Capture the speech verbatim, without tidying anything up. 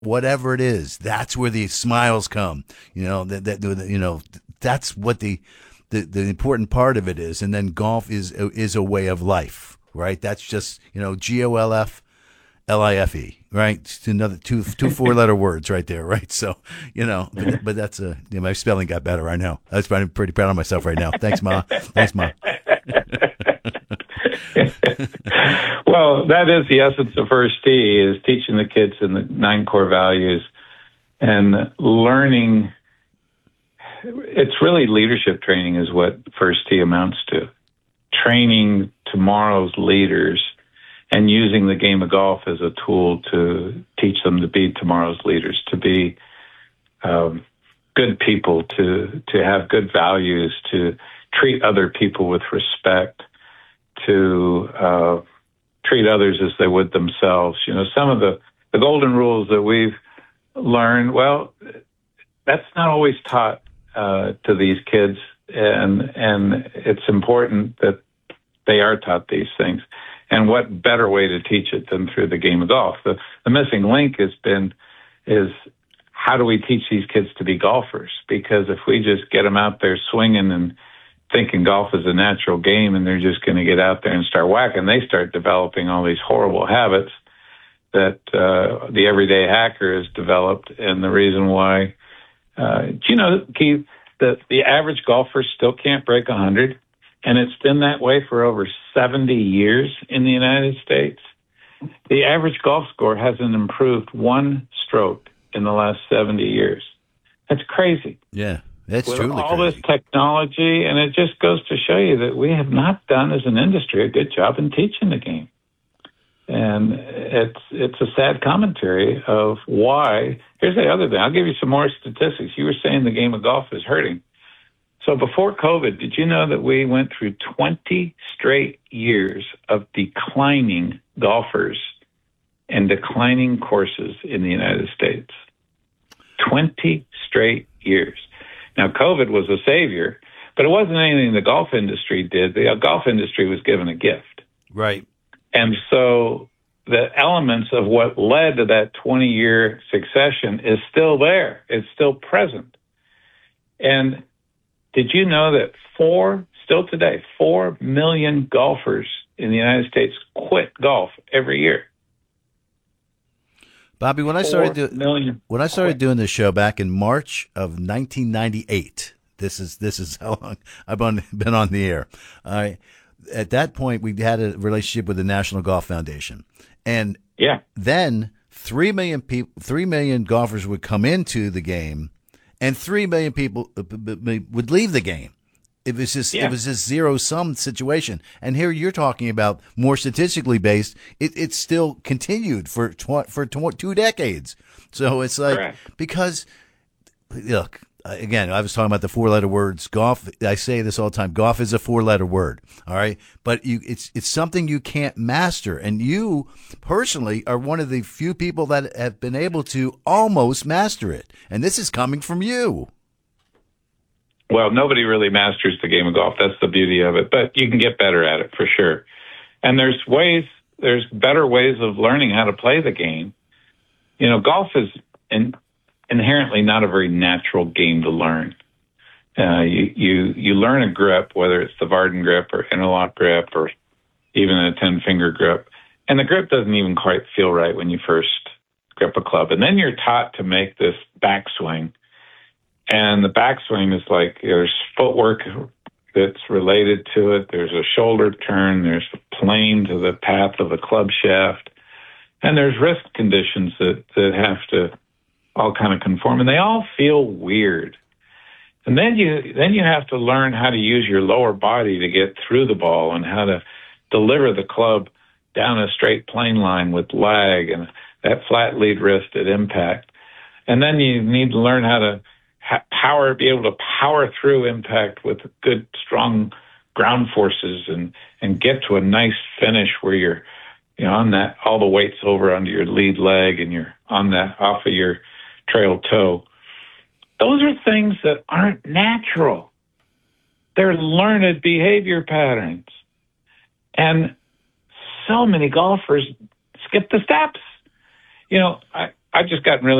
whatever it is, that's where the smiles come. You know, that, that you know, that's what the, the the important part of it is. And then golf is is a way of life, right? That's just, you know, G O L F L I F E, right? It's another two two four letter words right there, right? So, you know, but, but that's a, you know, my spelling got better. I know. I was pretty, pretty proud of myself right now. Thanks, Ma. Thanks, Ma. Well, that is the essence of First Tee, is teaching the kids in the nine core values and learning. It's really leadership training is what First Tee amounts to. Training tomorrow's leaders and using the game of golf as a tool to teach them to be tomorrow's leaders, to be um, good people, to to have good values, to treat other people with respect, to uh, treat others as they would themselves. You know, some of the, the golden rules that we've learned, well, that's not always taught uh, to these kids, and and it's important that they are taught these things. And what better way to teach it than through the game of golf? The, the missing link has been is how do we teach these kids to be golfers? Because if we just get them out there swinging and thinking golf is a natural game and they're just going to get out there and start whacking, they start developing all these horrible habits that uh, the everyday hacker has developed. And the reason why, uh, do you know, Keith, that the average golfer still can't break one hundred? And it's been that way for over seventy years in the United States. The average golf score hasn't improved one stroke in the last seventy years. That's crazy. Yeah, that's With truly all crazy. this technology, and it just goes to show you that we have not done as an industry a good job in teaching the game. And it's it's a sad commentary of why. Here's the other thing. I'll give you some more statistics. You were saying the game of golf is hurting. So before COVID, did you know that we went through twenty straight years of declining golfers and declining courses in the United States? twenty straight years. Now, COVID was a savior, but it wasn't anything the golf industry did. The golf industry was given a gift. Right. And so the elements of what led to that twenty-year succession is still there. It's still present. And did you know that four, still today, four million golfers in the United States quit golf every year? Bobby, when I started do, million when I started quit. doing this show back in March of nineteen ninety-eight, this is this is how long I've on, been on the air. All right. At that point, we had a relationship with the National Golf Foundation, and yeah, then three million people, three million golfers would come into the game, and three million people would leave the game. It was just yeah. it was this zero sum situation. And here you're talking about more statistically based. It it still continued for tw- for tw- two decades. So it's like Correct. because look. Again, I was talking about the four-letter words. Golf. I say this all the time. Golf is a four-letter word. All right, but you, it's it's something you can't master, and you personally are one of the few people that have been able to almost master it. And this is coming from you. Well, nobody really masters the game of golf. That's the beauty of it. But you can get better at it for sure. And there's ways. There's better ways of learning how to play the game. You know, golf is in. inherently not a very natural game to learn. Uh, you, you, you learn a grip, whether it's the Varden grip or interlock grip or even a ten-finger grip, and the grip doesn't even quite feel right when you first grip a club. And then you're taught to make this backswing, and the backswing is like there's footwork that's related to it. There's a shoulder turn. There's a plane to the path of the club shaft, and there's wrist conditions that, that have to all kind of conform, and they all feel weird. And then you then you have to learn how to use your lower body to get through the ball and how to deliver the club down a straight plane line with lag and that flat lead wrist at impact. And then you need to learn how to ha- power, be able to power through impact with good, strong ground forces and, and get to a nice finish where you're, you know, on that, all the weight's over under your lead leg and you're on that, off of your trail toe. Those are things that aren't natural. They're learned behavior patterns. And so many golfers skip the steps. You know, I, I've just gotten really